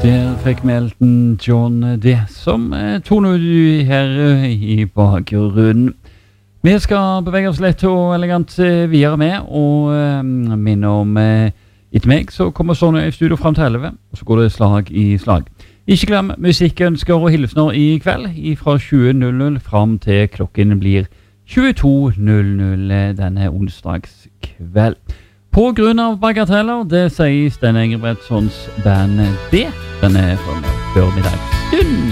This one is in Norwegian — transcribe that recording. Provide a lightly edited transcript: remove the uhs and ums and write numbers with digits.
Der fikk vi Elton John det som toner ut her i bakgrunnen. Vi skal bevege oss lett og elegant videre med, og minne om etter meg så kommer Sonja i studio frem til 11, og så går det slag i slag. Ikke glem musikkønsker og hilsner i kveld, fra 20.00 frem til klokken blir 22.00 denne onsdagskveld. På grunn av bagateller, det sier Sten Engelbrettsons band D. Den er fra formiddagsstund.